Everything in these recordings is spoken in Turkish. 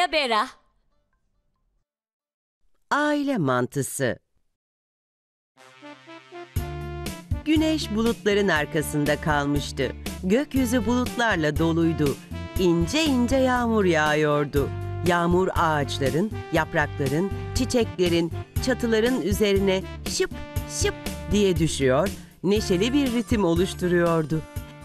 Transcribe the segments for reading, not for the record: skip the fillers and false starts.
Ayla Bera. Aile mantısı. Güneş bulutların arkasında kalmıştı. Gökyüzü bulutlarla doluydu. İnce ince yağmur yağıyordu. Yağmur ağaçların, yaprakların, çiçeklerin, çatıların üzerine şıp şıp diye düşüyor, neşeli bir ritim oluşturuyordu.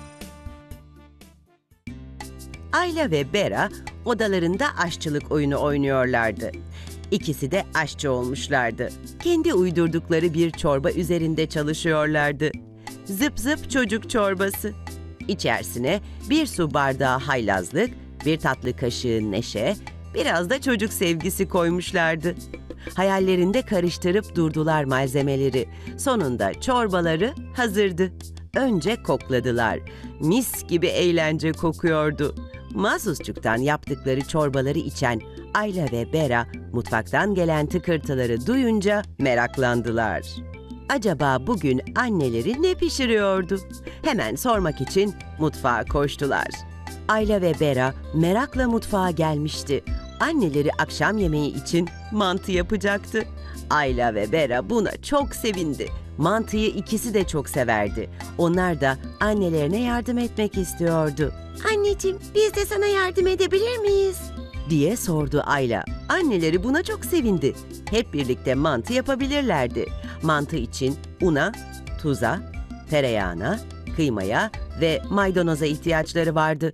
Ayla ve Bera odalarında aşçılık oyunu oynuyorlardı. İkisi de aşçı olmuşlardı. Kendi uydurdukları bir çorba üzerinde çalışıyorlardı. Zıp zıp çocuk çorbası. İçerisine bir su bardağı haylazlık, bir tatlı kaşığı neşe, biraz da çocuk sevgisi koymuşlardı. Hayallerinde karıştırıp durdular malzemeleri. Sonunda çorbaları hazırdı. Önce kokladılar. Mis gibi eğlence kokuyordu. Mahsusçuktan yaptıkları çorbaları içen Ayla ve Bera mutfaktan gelen tıkırtıları duyunca meraklandılar. Acaba bugün anneleri ne pişiriyordu? Hemen sormak için mutfağa koştular. Ayla ve Bera merakla mutfağa gelmişti. Anneleri akşam yemeği için mantı yapacaktı. Ayla ve Bera buna çok sevindi. Mantıyı ikisi de çok severdi. Onlar da annelerine yardım etmek istiyordu. "Anneciğim, biz de sana yardım edebilir miyiz?" diye sordu Ayla. Anneleri buna çok sevindi. Hep birlikte mantı yapabilirlerdi. Mantı için una, tuza, tereyağına, kıymaya ve maydanoza ihtiyaçları vardı.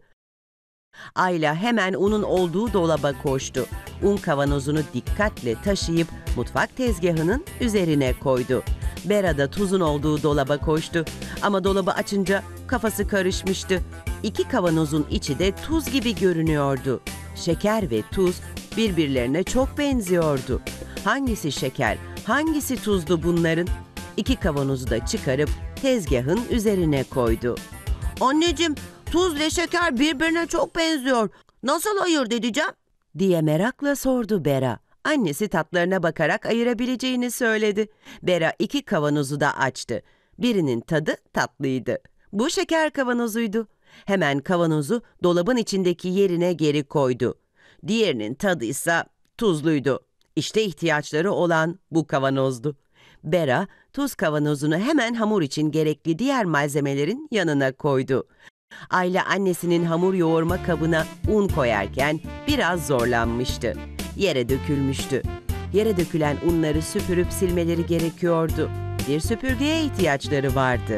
Ayla hemen unun olduğu dolaba koştu. Un kavanozunu dikkatle taşıyıp mutfak tezgahının üzerine koydu. Bera da tuzun olduğu dolaba koştu. Ama dolabı açınca kafası karışmıştı. İki kavanozun içi de tuz gibi görünüyordu. Şeker ve tuz birbirlerine çok benziyordu. Hangisi şeker, hangisi tuzdu bunların? İki kavanozu da çıkarıp tezgahın üzerine koydu. "Anneciğim, tuz ile şeker birbirine çok benziyor. Nasıl ayırt edeceğim?" diye merakla sordu Bera. Annesi tatlarına bakarak ayırabileceğini söyledi. Bera iki kavanozu da açtı. Birinin tadı tatlıydı. Bu şeker kavanozuydu. Hemen kavanozu dolabın içindeki yerine geri koydu. Diğerinin tadı ise tuzluydu. İşte ihtiyaçları olan bu kavanozdu. Bera tuz kavanozunu hemen hamur için gerekli diğer malzemelerin yanına koydu. Ayla annesinin hamur yoğurma kabına un koyarken biraz zorlanmıştı. Yere dökülmüştü. Yere dökülen unları süpürüp silmeleri gerekiyordu. Bir süpürgeye ihtiyaçları vardı.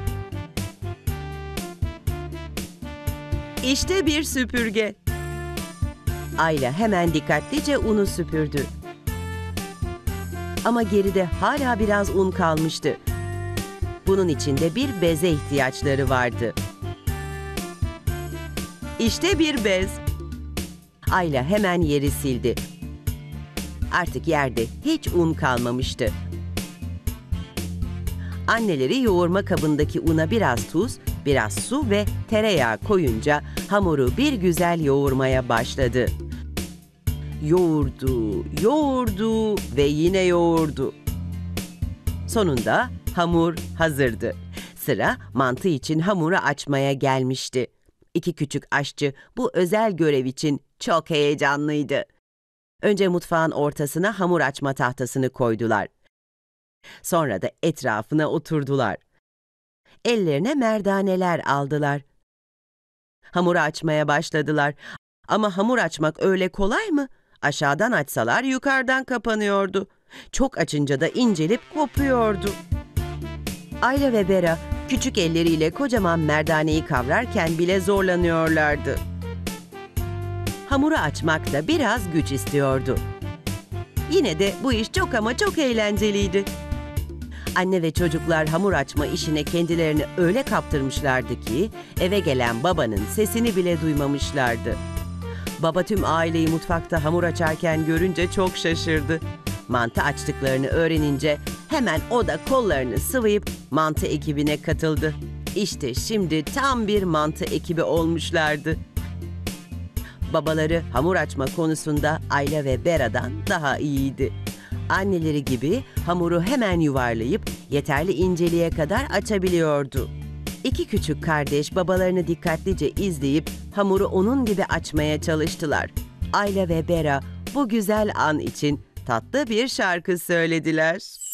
İşte bir süpürge. Ayla hemen dikkatlice unu süpürdü. Ama geride hala biraz un kalmıştı. Bunun için de bir beze ihtiyaçları vardı. İşte bir bez. Ayla hemen yeri sildi. Artık yerde hiç un kalmamıştı. Anneleri yoğurma kabındaki una biraz tuz, biraz su ve tereyağı koyunca hamuru bir güzel yoğurmaya başladı. Yoğurdu, yoğurdu ve yine yoğurdu. Sonunda hamur hazırdı. Sıra mantı için hamuru açmaya gelmişti. İki küçük aşçı bu özel görev için çok heyecanlıydı. Önce mutfağın ortasına hamur açma tahtasını koydular. Sonra da etrafına oturdular. Ellerine merdaneler aldılar. Hamuru açmaya başladılar. Ama hamur açmak öyle kolay mı? Aşağıdan açsalar yukarıdan kapanıyordu. Çok açınca da incelip kopuyordu. Ayla ve Bera küçük elleriyle kocaman merdaneyi kavrarken bile zorlanıyorlardı. Hamuru açmak da biraz güç istiyordu. Yine de bu iş çok ama çok eğlenceliydi. Anne ve çocuklar hamur açma işine kendilerini öyle kaptırmışlardı ki eve gelen babanın sesini bile duymamışlardı. Baba tüm aileyi mutfakta hamur açarken görünce çok şaşırdı. Mantı açtıklarını öğrenince hemen o da kollarını sıvayıp mantı ekibine katıldı. İşte şimdi tam bir mantı ekibi olmuşlardı. Babaları hamur açma konusunda Ayla ve Bera'dan daha iyiydi. Anneleri gibi hamuru hemen yuvarlayıp yeterli inceliğe kadar açabiliyordu. İki küçük kardeş babalarını dikkatlice izleyip hamuru onun gibi açmaya çalıştılar. Ayla ve Bera bu güzel an için tatlı bir şarkı söylediler.